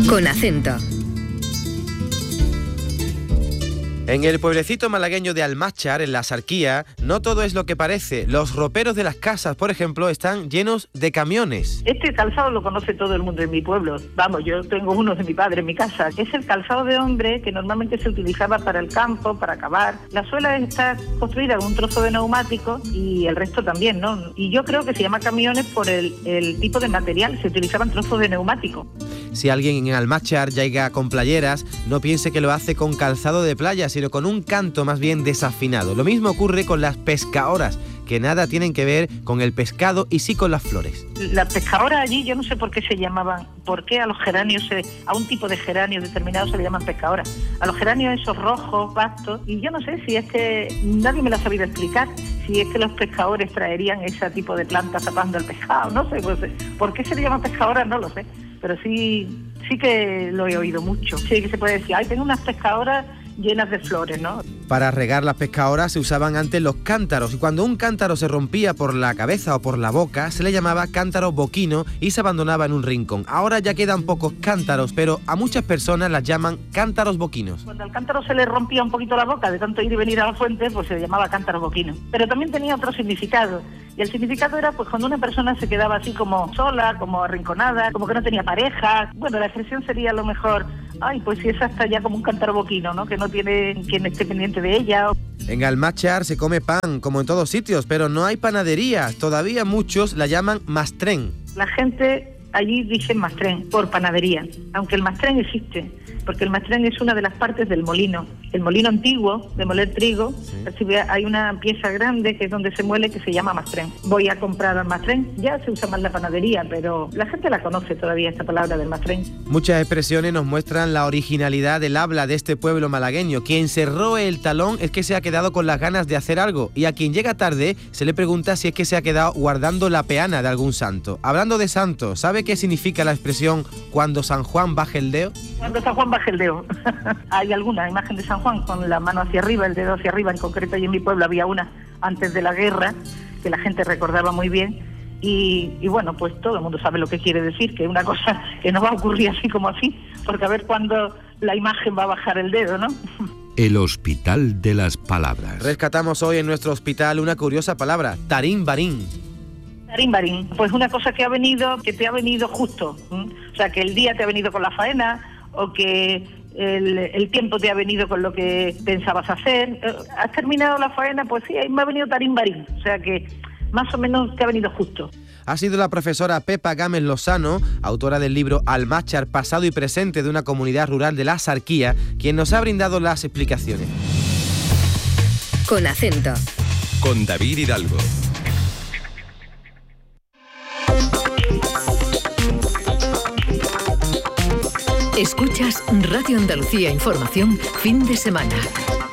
Con acento. En el pueblecito malagueño de Almáchar, en la Axarquía, no todo es lo que parece. Los roperos de las casas, por ejemplo, están llenos de camiones. Este calzado lo conoce todo el mundo en mi pueblo. Vamos, yo tengo uno de mi padre en mi casa. Es el calzado de hombre que normalmente se utilizaba para el campo, para cavar. La suela está construida con un trozo de neumático y el resto también, ¿no? Y yo creo que se llama camiones por el tipo de material. Se utilizaban trozos de neumático. Si alguien en Almáchar llega con playeras, no piense que lo hace con calzado de playa, sino con un canto más bien desafinado. Lo mismo ocurre con las pescadoras, que nada tienen que ver con el pescado y sí con las flores. Las pescadoras allí, yo no sé por qué se llamaban, por qué a los geranios, a un tipo de geranio determinado se le llaman pescadoras. A los geranios esos rojos, vastos, y yo no sé si es que nadie me lo ha sabido explicar, si es que los pescadores traerían ese tipo de plantas tapando el pescado, no sé, pues, ¿por qué se le llaman pescadoras? No lo sé, pero sí que lo he oído mucho. Sí que se puede decir, tengo unas pescadoras llenas de flores, ¿no? Para regar las pescadoras se usaban antes los cántaros, y cuando un cántaro se rompía por la cabeza o por la boca, se le llamaba cántaro boquino y se abandonaba en un rincón. Ahora ya quedan pocos cántaros, pero a muchas personas las llaman cántaros boquinos. Cuando al cántaro se le rompía un poquito la boca de tanto ir y venir a la fuente, pues se llamaba cántaro boquino. Pero también tenía otro significado. Y el significado era pues cuando una persona se quedaba así como sola, como arrinconada, como que no tenía pareja. Bueno, la expresión sería a lo mejor, pues si esa está ya como un cántaro boquino, ¿no? Que no tiene quien esté pendiente de ella. En Almáchar se come pan, como en todos sitios, pero no hay panadería. Todavía muchos la llaman mastrén. La gente allí dice mastrén por panadería, aunque el mastrén existe, porque el mastrén es una de las partes del molino. El molino antiguo de moler trigo, sí. Hay una pieza grande que es donde se muele que se llama mastrén. Voy a comprar al mastrén, ya se usa más la panadería, pero la gente la conoce todavía esta palabra del mastrén. Muchas expresiones nos muestran la originalidad del habla de este pueblo malagueño. Quien cerró el talón es que se ha quedado con las ganas de hacer algo, y a quien llega tarde se le pregunta si es que se ha quedado guardando la peana de algún santo. Hablando de santos, ¿sabe qué significa la expresión cuando San Juan baje el dedo? Cuando San Juan baje el dedo. Hay alguna imagen de San Juan con la mano hacia arriba, el dedo hacia arriba, en concreto, y en mi pueblo había una antes de la guerra que la gente recordaba muy bien, y bueno, pues todo el mundo sabe lo que quiere decir, que es una cosa que no va a ocurrir así como así, porque a ver cuándo la imagen va a bajar el dedo, ¿no? El Hospital de las Palabras. Rescatamos hoy en nuestro hospital una curiosa palabra, tarín-barín. Tarín-barín, pues una cosa que te ha venido justo, o sea, que el día te ha venido con la faena, o que el tiempo te ha venido con lo que pensabas hacer. Has terminado la faena, pues sí, me ha venido tarín-barín, o sea que más o menos te ha venido justo. Ha sido la profesora Pepa Gámez Lozano, autora del libro Almáchar, pasado y presente de una comunidad rural de la Axarquía, quien nos ha brindado las explicaciones. Con acento. Con David Hidalgo. Escuchas Radio Andalucía Información, fin de semana.